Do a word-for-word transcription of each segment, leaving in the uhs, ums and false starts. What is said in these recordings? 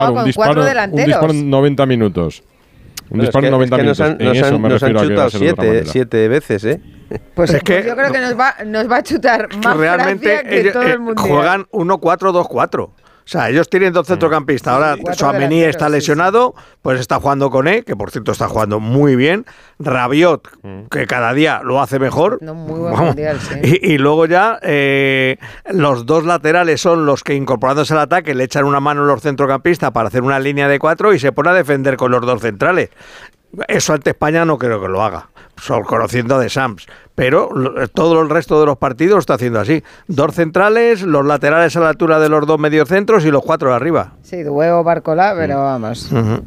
Claro, un, disparo, un disparo en noventa minutos. Un Bueno, disparo es que, en noventa es que minutos. Nos han, en nos eso han, me nos han refiero a que va a chutado ser de otra siete, manera. siete veces, ¿eh? Pues es que yo creo que nos va, nos va a chutar más realmente Francia que ellos, todo eh, el mundial. juegan uno cuatro dos cuatro. O sea, ellos tienen dos centrocampistas. Ahora Sí, cuatro Tchouaméni delanteros, está sí, lesionado, pues está jugando con E, que por cierto está jugando muy bien. Rabiot, que cada día lo hace mejor. No, muy buen Vamos. mundial, sí. Y, y luego ya eh, los dos laterales son los que, incorporándose al ataque, le echan una mano a los centrocampistas para hacer una línea de cuatro y se pone a defender con los dos centrales. Eso ante España no creo que lo haga, solo conociendo de Sams, pero lo, todo el resto de los partidos lo está haciendo así. Dos centrales, los laterales a la altura de los dos mediocentros y los cuatro de arriba. Sí, Dueo, Barcola, pero vamos. Uh-huh.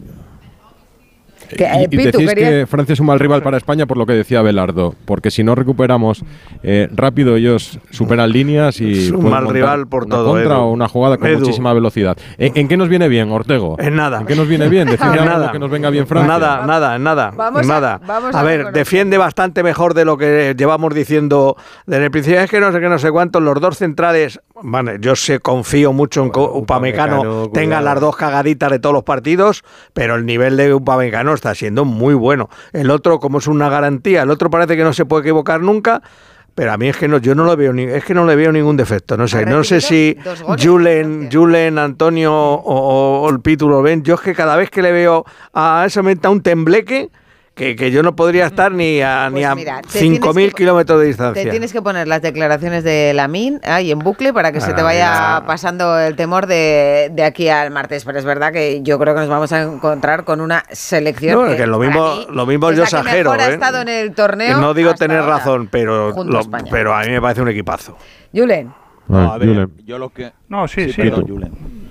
Que, eh, Y, y Pitu, decís querías- que Francia es un mal rival para España por lo que decía Belardo, porque si no recuperamos eh, rápido ellos superan líneas y Es un pueden mal montar rival por una todo, contra Edu. o una jugada con Edu. muchísima velocidad. ¿En, en qué nos viene bien, Ortego? En nada. ¿En qué nos viene bien? Decidme En algo nada. que nos venga bien Francia. Nada, nada, nada. Vamos a- nada. vamos a, a ver, reconocer. defiende bastante mejor de lo que llevamos diciendo desde el principio. Es que no sé qué, no sé cuántos, los dos centrales. Vale, yo sé, confío mucho en que Upamecano Upamecano, tenga cuidado. las dos cagaditas de todos los partidos, pero el nivel de Upamecano está siendo muy bueno. El otro, como es una garantía, el otro parece que no se puede equivocar nunca. Pero a mí es que no, yo no lo veo ni, es que no le veo ningún defecto. No sé, Ha no sé si recibido dos goles, Julen, Francia. Julen, Antonio o, o- o el Pitu lo ven. Yo es que cada vez que le veo a eso me da un tembleque que, que yo no podría estar ni a, Pues ni a mira, te cinco mil tienes que- kilómetros de Te distancia. tienes que poner las declaraciones de Lamine ahí en bucle para que se te Ah, vaya mira. pasando el temor de, de aquí al martes. Pero es verdad que yo creo que nos vamos a encontrar con una selección. No, que lo para mismo- mí lo mismo es yo la que exagero, mejor ha ¿eh? estado en el Que torneo. no digo hasta tener ahora, razón, pero, junto lo- a España. pero a mí me parece un equipazo. Julen. No, a ver, Julen. yo lo que... No, sí, sí. perdón, Pitu. Julen.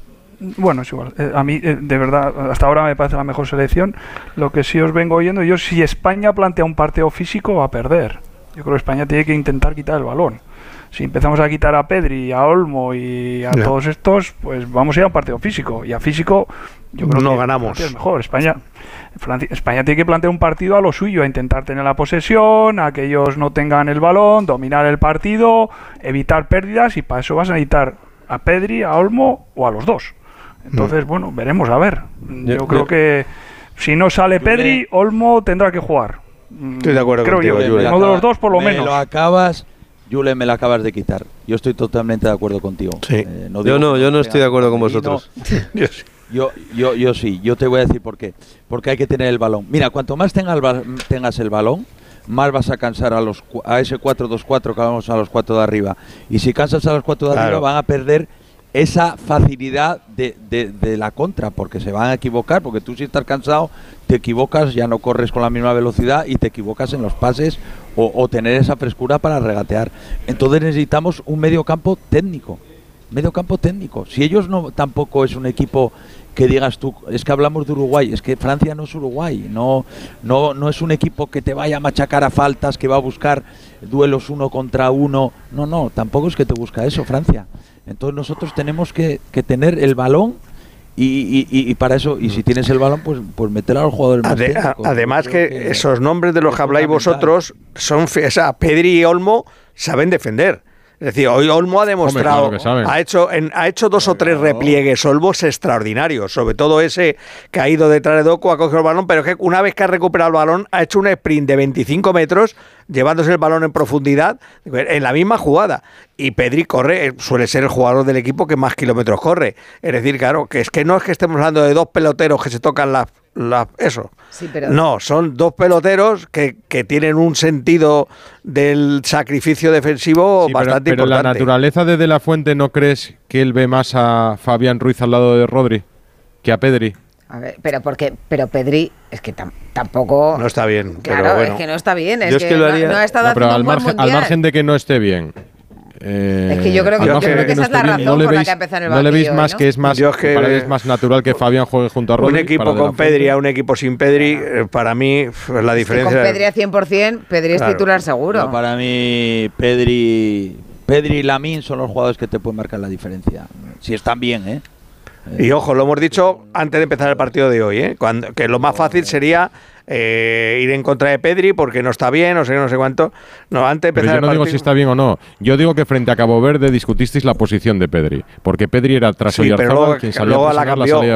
Bueno, es igual. Eh, a mí, eh, de verdad, hasta ahora me parece la mejor selección. Lo que sí os vengo oyendo, yo si España plantea un partido físico va a perder. Yo creo que España tiene que intentar quitar el balón. Si empezamos a quitar a Pedri, a Olmo y a Ya. todos estos, pues vamos a ir a un partido físico. Y a físico, yo creo No que ganamos. Francia es mejor. España, Francia- España tiene que plantear un partido a lo suyo, a intentar tener la posesión, a que ellos no tengan el balón, dominar el partido, evitar pérdidas, y para eso vas a necesitar a Pedri, a Olmo o a los dos. Entonces, bueno, veremos a ver. Yo Yo- creo yo- que si no sale Pedri, Olmo tendrá que jugar. Estoy de acuerdo Creo contigo, yo, Julen. uno de los dos por lo me menos. lo acabas, Julen, me lo acabas de quitar. Yo estoy totalmente de acuerdo contigo. Sí. Eh, Yo digo no, que yo no tenga estoy de acuerdo con Marino. vosotros. Yo, yo, yo sí, yo te voy a decir por qué. Porque hay que tener el balón. Mira, cuanto más tenga el ba- tengas el balón, más vas a cansar a los cu- a ese cuatro dos cuatro que vamos a los cuatro de arriba. Y si cansas a los cuatro de Claro. arriba, van a perder esa facilidad de, de, de la contra, porque se van a equivocar, porque tú si estás cansado, te equivocas, ya no corres con la misma velocidad y te equivocas en los pases o, o tener esa frescura para regatear. Entonces necesitamos un medio campo técnico. Medio campo técnico. Si ellos no, tampoco es un equipo que digas tú, es que hablamos de Uruguay, es que Francia no es Uruguay, no, no, no es un equipo que te vaya a machacar a faltas, que va a buscar duelos uno contra uno. No, no, tampoco es que te busca eso, Francia. Entonces nosotros tenemos que, que tener el balón y, y, y- y para eso, y si tienes el balón, pues, pues meter a los jugadores más Ade- a- técnicos. además Yo que, creo esos nombres de los es que habláis fundamental. vosotros son, fi- o sea, Pedri y Olmo saben defender. Es decir, hoy Olmo ha demostrado, claro que saben. ha hecho en- ha hecho dos o tres Claro. repliegues Olmos extraordinarios, sobre todo ese que ha ido detrás de Doku, ha cogido el balón, pero es que una vez que ha recuperado el balón, ha hecho un sprint de veinticinco metros, llevándose el balón en profundidad, en la misma jugada. Y Pedri corre, eh, suele ser el jugador del equipo que más kilómetros corre. Es decir, claro, que es que no es que estemos hablando de dos peloteros que se tocan las... las- eso. Sí, pero No, son dos peloteros que, que tienen un sentido del sacrificio defensivo Sí, pero, bastante pero la importante. naturaleza de De La Fuente, ¿no crees que él ve más a Fabián Ruiz al lado de Rodri que a Pedri? A ver, pero porque, pero Pedri es que tam- tampoco. No está bien, Claro, pero bueno. es que no está bien. Es Yo es que, que lo no- haría- no, ha estado No, pero haciendo al un buen margen, al mundial. margen de que no esté bien. eh, Es que yo creo que- al yo margen creo de que esa no es la esté bien, razón no le por la veis, que ha empezado en el no le veis banquillo más hoy, ¿no? que es más, Yo es que- para él es más natural que Fabián juegue junto a Rodri. Un equipo para De La con Fuente. Pedri a un equipo sin Pedri, eh, para mí, f- la Es que diferencia... con Pedri a cien por ciento, Pedri es Claro. titular seguro. No, para mí, Pedri, Pedri y Lamine son los jugadores que te pueden marcar la diferencia. Si están bien, ¿eh? Y ojo, lo hemos dicho antes de empezar el partido de hoy, ¿eh? Cuando, que lo más fácil sería eh, ir en contra de Pedri porque no está bien, o sé, no sé cuánto. No, antes de Pero empezar yo no el digo partido... si está bien o no. Yo digo que frente a Cabo Verde discutisteis la posición de Pedri. Porque Pedri era tras Sí, pero Oyarzábal luego, quien salía luego a la presionar la cambió, salida